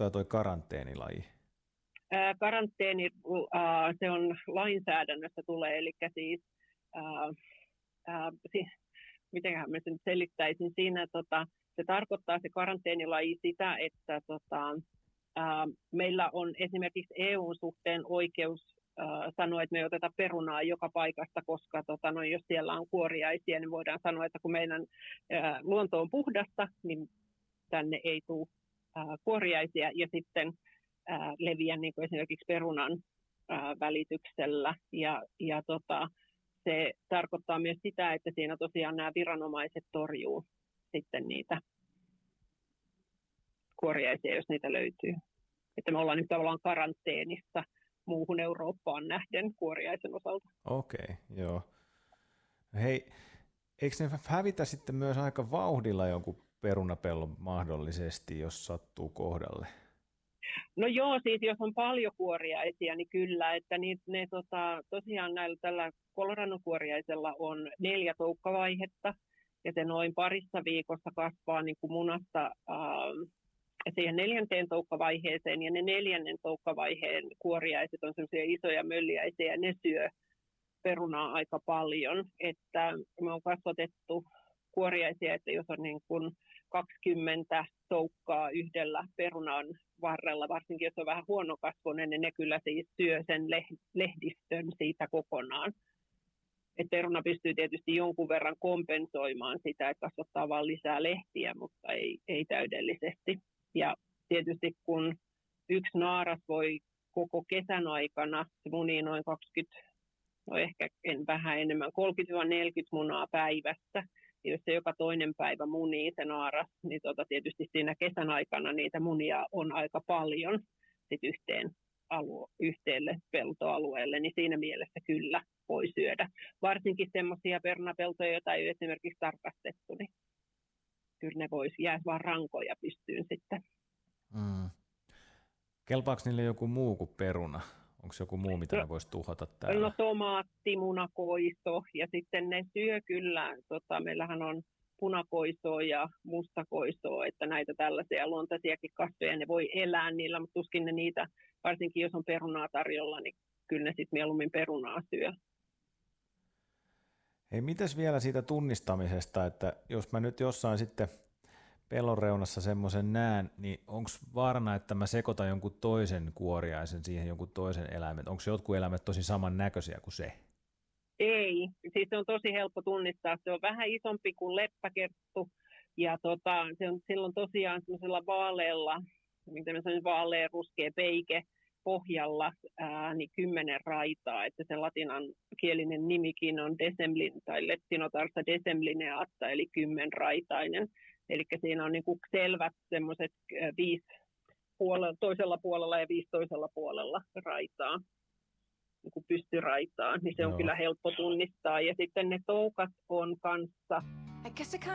tarkoittaa tuo karanteenilaji? Karanteeni, se on lainsäädännössä tulee, eli siis, mitenköhän mä sen selittäisin siinä, se tarkoittaa se karanteenilaji sitä, että meillä on esimerkiksi EUn suhteen oikeus sanoa, että me ei oteta perunaa joka paikasta, koska jos siellä on kuoriaisia, niin voidaan sanoa, että kun meidän luonto on puhdasta, niin tänne ei tule kuoriaisia ja sitten leviä niin kuin esimerkiksi perunan välityksellä. Ja se tarkoittaa myös sitä, että siinä tosiaan nämä viranomaiset torjuu sitten niitä kuoriaisia, jos niitä löytyy. Että me ollaan nyt tavallaan karanteenissa muuhun Eurooppaan nähden kuoriaisen osalta. Okei, joo. Hei, eikö ne hävitä sitten myös aika vauhdilla jonkun perunapellon mahdollisesti, jos sattuu kohdalle? No joo, siis jos on paljon kuoriaisia, niin kyllä, että tosiaan tällä koloradokuoriaisella on 4 toukkavaihetta, ja se noin parissa viikossa kasvaa niin kuin munasta siihen 4. toukkavaiheeseen, ja ne 4. toukkavaiheen kuoriaiset on sellaisia isoja mölliäisiä, ja ne syö perunaa aika paljon, että me on kasvatettu kuoriaisia, että jos on niin kuin 20 toukkaa yhdellä perunan varrella, varsinkin jos on vähän huonokasvuinen, niin ne kyllä siis syö sen lehdistön siitä kokonaan. Et peruna pystyy tietysti jonkun verran kompensoimaan sitä, että kasvattaa vain lisää lehtiä, mutta ei täydellisesti. Ja tietysti kun yksi naaras voi koko kesän aikana, se munii noin 20, no ehkä vähän enemmän, 30-40 munaa päivässä. Jos se joka toinen päivä munii se naaras, niin tietysti siinä kesän aikana niitä munia on aika paljon sit yhteelle peltoalueelle, niin siinä mielessä kyllä voi syödä. Varsinkin semmoisia perunapeltoja, joita ei ole esimerkiksi tarkastettu, niin kyllä ne voisi jäädä vaan rankoja pystyyn sitten. Kelpaako niille joku muu kuin peruna? Onko joku muu, mitä ne voisi tuhota täällä? No tomaatti, munakoiso ja sitten ne syö kyllä, meillähän on punakoisoa ja mustakoisoa, että näitä tällaisia luontaisiakin kasveja, ne voi elää niillä, mutta tuskin ne niitä, varsinkin jos on perunaa tarjolla, niin kyllä ne sitten mieluummin perunaa syö. Hei, mitäs vielä siitä tunnistamisesta, että jos mä nyt jossain sitten pellon reunassa semmoisen näen, niin onko vaarana, että mä sekoitan jonkun toisen kuoriaisen siihen jonkun toisen eläimen? Onko jotkut eläimet tosi samannäköisiä kuin se? Ei, siis se on tosi helppo tunnistaa. Se on vähän isompi kuin leppäkerttu ja se on silloin tosiaan semmoisella vaalean ruskea peike pohjalla niin 10 raitaa, että se latinankielinen nimikin on tai Leptinotarsa decemlineata, eli 10-raitainen. Eli siinä on niin kuin selvät semmoiset 5 toisella puolella ja 5 toisella puolella raitaa, niin kuin pystyraitaa, niin se on kyllä helppo tunnistaa. Ja sitten ne toukat on kanssa